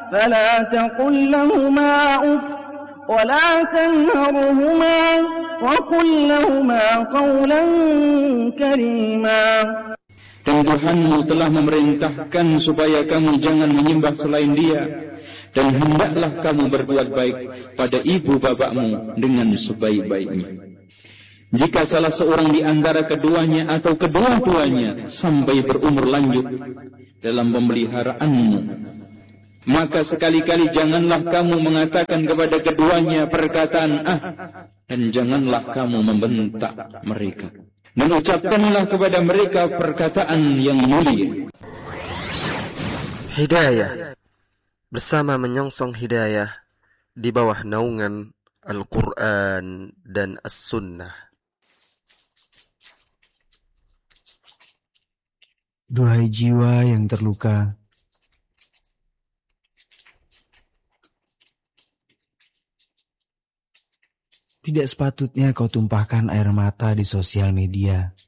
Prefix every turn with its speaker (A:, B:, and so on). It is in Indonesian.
A: فلا تقل لهما أف ولا تنهرهما وقل لهما قولا كريما.
B: Dan Tuhanmu telah memerintahkan supaya kamu jangan menyembah selain Dia, dan hendaklah kamu berbuat baik pada ibu bapakmu dengan sebaik-baiknya. Jika salah seorang di antara keduanya atau kedua-duanya sampai berumur lanjut dalam pemeliharaanmu, maka sekali-kali janganlah kamu mengatakan kepada keduanya perkataan dan janganlah kamu membentak mereka. Dan ucapkanlah kepada mereka perkataan yang mulia.
C: Hidayah, bersama menyongsong hidayah di bawah naungan Al-Quran dan As-Sunnah.
D: Duhai jiwa yang terluka, tidak sepatutnya kau tumpahkan air mata di sosial media.